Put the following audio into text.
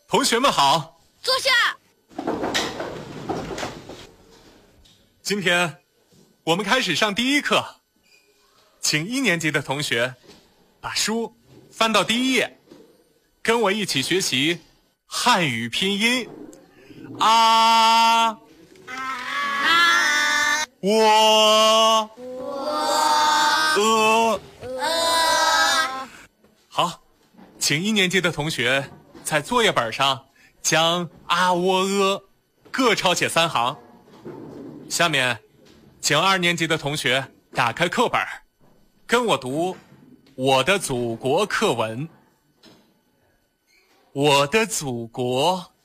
同学们好， 坐下。 今天我们开始上第一课，请1年级的同学把书翻到第1页，跟我一起学习汉语拼音啊我好，请1年级的同学在作业本上将啊喔各抄写3行。下面请2年级的同学打开课本，跟我读我的祖国课文。我的祖国